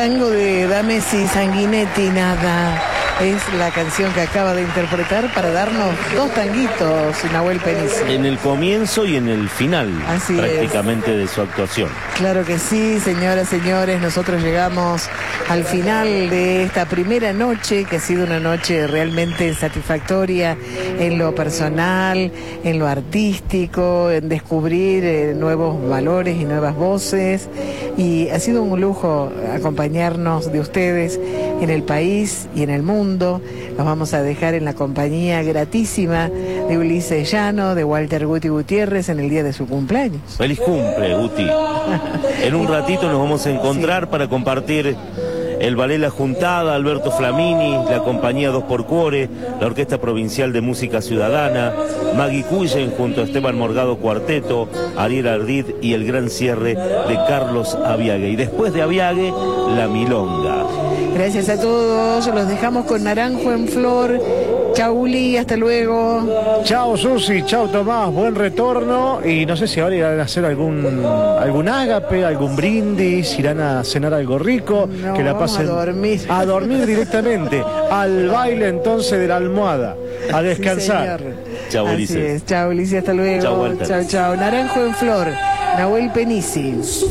tango de Dames y Sanguinetti, nada. Es la canción que acaba de interpretar para darnos dos tanguitos, Nahuel Penici. En el comienzo y en el final, así prácticamente, de su actuación. Claro que sí, señoras, señores, nosotros llegamos al final de esta primera noche, que ha sido una noche realmente satisfactoria en lo personal, en lo artístico, en descubrir nuevos valores y nuevas voces, y ha sido un lujo acompañarnos de ustedes en el país y en el mundo. Los vamos a dejar en la compañía gratísima de Ulises Llano, de Walter Guti Gutiérrez en el día de su cumpleaños. ¡Feliz cumple, Guti! En un ratito nos vamos a encontrar para compartir el ballet La Juntada, Alberto Flamini, la compañía 2x4, la Orquesta Provincial de Música Ciudadana, Maggie Cuyen junto a Esteban Morgado Cuarteto, Ariel Ardid y el gran cierre de Carlos Aviague. Y después de Aviague, La Milonga. Gracias a todos, los dejamos con Naranjo en Flor. Chau, Uli, hasta luego. Chao, Susi, chao, Tomás, buen retorno. Y no sé si ahora irán a hacer algún ágape, algún brindis, irán a cenar algo rico. No, que la pasen a dormir. A dormir directamente, al baile entonces de la almohada, a descansar. Sí, Chao, Ulises. Chao, Ulises, hasta luego. Chao, Walter. Chao, chao. Naranjo en Flor, Nahuel Penici.